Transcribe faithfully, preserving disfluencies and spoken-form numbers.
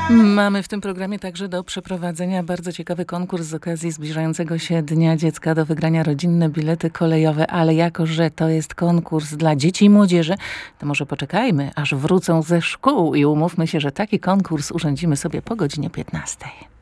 Mamy w tym programie także do przeprowadzenia bardzo ciekawy konkurs z okazji zbliżającego się Dnia Dziecka, do wygrania rodzinne bilety kolejowe, ale jako że to jest konkurs dla dzieci i młodzieży, to może poczekajmy, aż wrócą ze szkół i umówmy się, że taki konkurs urządzimy sobie po godzinie piętnastej.